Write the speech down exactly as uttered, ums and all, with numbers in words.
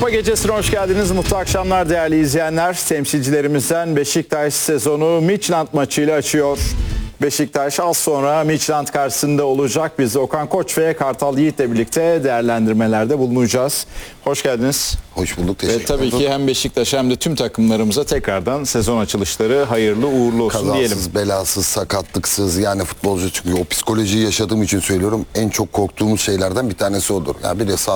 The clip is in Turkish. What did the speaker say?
Kupa gecesine hoş geldiniz. Mutlu akşamlar değerli izleyenler. Temsilcilerimizden Beşiktaş sezonu Midtjylland maçıyla açıyor. Beşiktaş az sonra Midtjylland karşısında olacak. Biz de Okan Koç ve Kartal Yiğit'le birlikte değerlendirmelerde bulunacağız. Hoş geldiniz. Hoş bulduk. Ve tabii ki hem Beşiktaş hem de tüm takımlarımıza tekrardan sezon açılışları hayırlı uğurlu olsun Kazasız, diyelim. belasız, sakatlıksız, yani futbolcu, çünkü o psikolojiyi yaşadığım için söylüyorum, en çok korktuğumuz şeylerden bir tanesi odur. Ya bir de sağ